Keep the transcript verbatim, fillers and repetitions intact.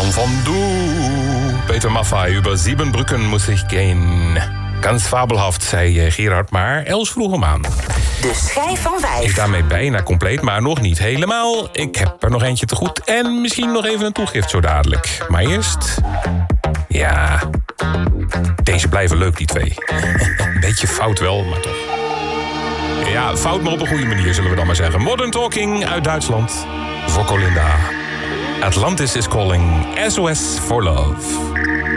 Song von Du. Peter Maffay, über sieben Brücken muss ich gehen. Ganz fabelhaft, zei Gerard, maar Els vroeg hem aan. De schijf van vijf. Is daarmee bijna compleet, maar nog niet helemaal. Ik heb er nog eentje te goed en misschien nog even een toegift zo dadelijk. Maar eerst... Ja... Deze blijven leuk, die twee. Een beetje fout wel, maar toch. Ja, fout maar op een goede manier, zullen we dan maar zeggen. Modern Talking uit Duitsland. Voor Colinda. Atlantis is calling. S O S for Love.